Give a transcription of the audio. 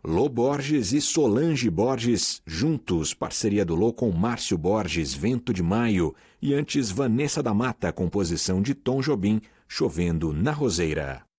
Lô Borges e Solange Borges, juntos, parceria do Lô com Márcio Borges, Vento de Maio, e antes Vanessa da Mata, composição de Tom Jobim, Chovendo na Roseira.